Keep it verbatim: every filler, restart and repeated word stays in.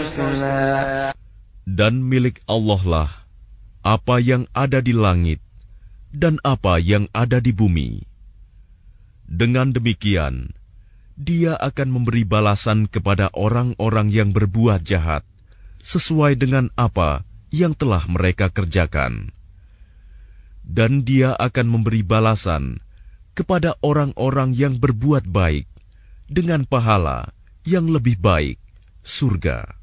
الحسنى. Dan milik Allah lah apa yang ada di langit dan apa yang ada di bumi. Dengan demikian, Dia akan memberi balasan kepada orang-orang yang berbuat jahat sesuai dengan apa yang telah mereka kerjakan. Dan Dia akan memberi balasan kepada orang-orang yang berbuat baik dengan pahala yang lebih baik, surga.